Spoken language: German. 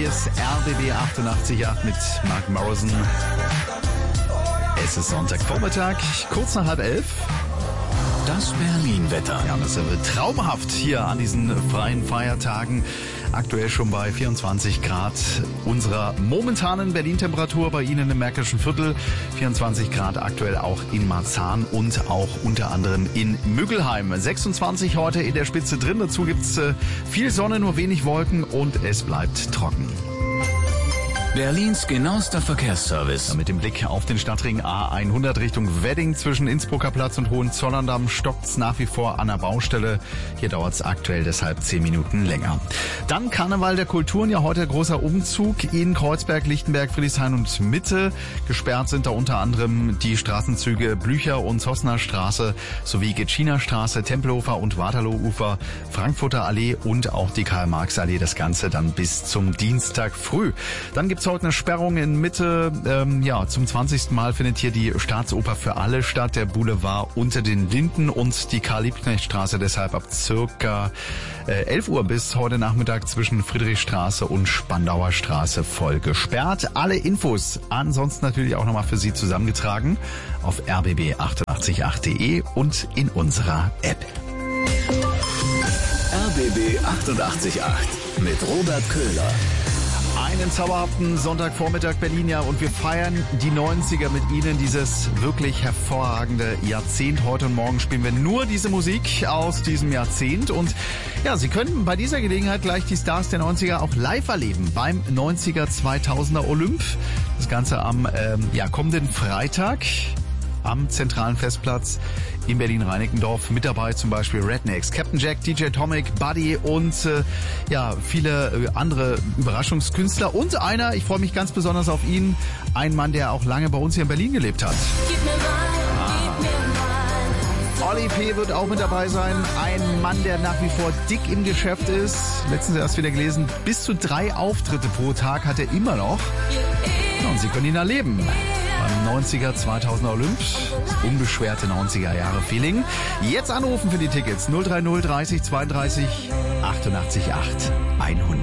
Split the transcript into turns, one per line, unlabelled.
ist RBB 88.8 mit Mark Morrison. Es ist Sonntagvormittag, kurz nach 10:30.
Das Berlin-Wetter.
Ja, das wird traumhaft hier an diesen freien Feiertagen. Aktuell schon bei 24 Grad unserer momentanen Berlin-Temperatur, bei Ihnen im Märkischen Viertel. 24 Grad aktuell auch in Marzahn und auch unter anderem in Müggelheim. 26 heute in der Spitze drin. Dazu gibt's viel Sonne, nur wenig Wolken und es bleibt trocken.
Berlins genauester Verkehrsservice.
Mit dem Blick auf den Stadtring A100 Richtung Wedding zwischen Innsbrucker Platz und Hohenzollern-Damm stockt's nach wie vor an der Baustelle. Hier dauert's aktuell deshalb 10 Minuten länger. Dann Karneval der Kulturen, ja heute großer Umzug in Kreuzberg, Lichtenberg, Friedrichshain und Mitte. Gesperrt sind da unter anderem die Straßenzüge Blücher- und Zossner Straße sowie Gitschiner Straße, Tempelhofer und Waterloo-Ufer, Frankfurter Allee und auch die Karl-Marx-Allee. Das Ganze dann bis zum Dienstag früh. Dann gibt's heute eine Sperrung in Mitte. Zum 20. Mal findet hier die Staatsoper für alle statt. Der Boulevard unter den Linden und die Karl-Liebknecht-Straße deshalb ab circa 11 Uhr bis heute Nachmittag zwischen Friedrichstraße und Spandauer Straße voll gesperrt. Alle Infos ansonsten natürlich auch nochmal für Sie zusammengetragen auf rbb888.de und in unserer App.
RBB 88.8 mit Robert Köhler.
Einen zauberhaften Sonntagvormittag Berlin, ja, und wir feiern die 90er mit Ihnen, dieses wirklich hervorragende Jahrzehnt. Heute und morgen spielen wir nur diese Musik aus diesem Jahrzehnt und ja, Sie können bei dieser Gelegenheit gleich die Stars der 90er auch live erleben beim 90er 2000er Olymp. Das Ganze am kommenden Freitag am zentralen Festplatz in Berlin-Reinickendorf. Mit dabei zum Beispiel Rednecks, Captain Jack, DJ Tomic, Buddy und viele andere Überraschungskünstler. Und einer, ich freue mich ganz besonders auf ihn, ein Mann, der auch lange bei uns hier in Berlin gelebt hat. Oli P. wird auch mit dabei sein. Ein Mann, der nach wie vor dick im Geschäft ist. Letztens erst wieder gelesen, bis zu 3 Auftritte pro Tag hat er immer noch. Ja, und Sie können ihn erleben. Beim 90er 2000er Olymp, das unbeschwerte 90er Jahre Feeling. Jetzt anrufen für die Tickets 030 30 32 88 8 100.